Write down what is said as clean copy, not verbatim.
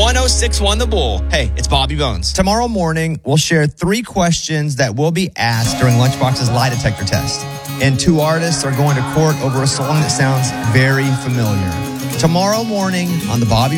1061 The Bull. Hey, it's Bobby Bones. Tomorrow morning, we'll share 3 questions that will be asked during Lunchbox's lie detector test. And 2 artists are going to court over a song that sounds very familiar. Tomorrow morning on the Bobby